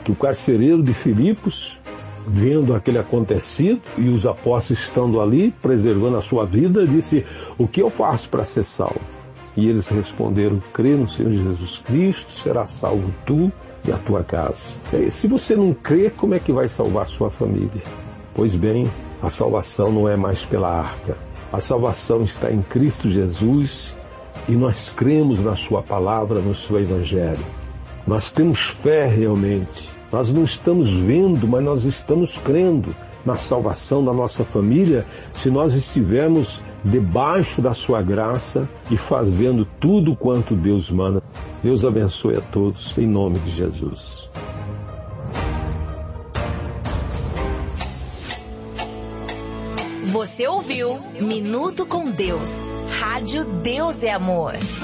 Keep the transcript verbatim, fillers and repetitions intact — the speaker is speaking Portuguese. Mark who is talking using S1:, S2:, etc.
S1: que o carcereiro de Filipos, vendo aquele acontecido e os apóstolos estando ali, preservando a sua vida, disse: o que eu faço para ser salvo? E eles responderam: crê no Senhor Jesus Cristo, será salvo tu e a tua casa. Se você não crê, como é que vai salvar sua família? Pois bem, a salvação não é mais pela arca. A salvação está em Cristo Jesus e nós cremos na sua palavra, no seu evangelho. Nós temos fé realmente. Nós não estamos vendo, mas nós estamos crendo na salvação da nossa família se nós estivermos debaixo da sua graça e fazendo tudo quanto Deus manda. Deus abençoe a todos, em nome de Jesus.
S2: Você ouviu Minuto com Deus. Rádio Deus é Amor.